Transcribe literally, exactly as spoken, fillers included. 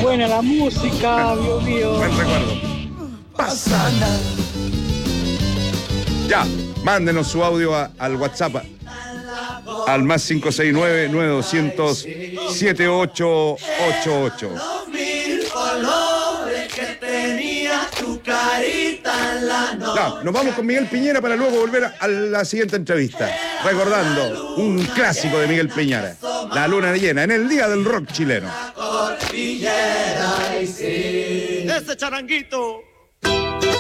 buena la música, Dios mío. Buen recuerdo. Pasana. Ya, mándenos su audio a, al WhatsApp al más cinco seis nueve, nueve dos cero cero, siete ocho ocho ocho. Los mil colores que tenía tu carita en la noche. Ya, nos vamos con Miguel Piñera para luego volver a, a la siguiente entrevista. Recordando un clásico de Miguel Piñera, La Luna Llena, en el Día del Rock Chileno. Cordillera y sí. Ese charanguito